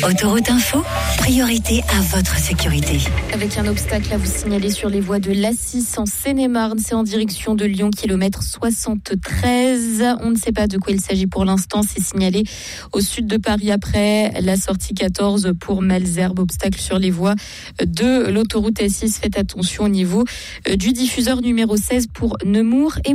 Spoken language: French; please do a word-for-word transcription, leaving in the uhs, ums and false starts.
Autoroute Info, priorité à votre sécurité. Avec un obstacle à vous signaler sur les voies de l'A six en Seine-et-Marne, c'est en direction de Lyon, kilomètre soixante-treize. On ne sait pas de quoi il s'agit pour l'instant. C'est signalé au sud de Paris après la sortie quatorze pour Malesherbes. Obstacle sur les voies de l'autoroute A six. Faites attention au niveau du diffuseur numéro seize pour Nemours et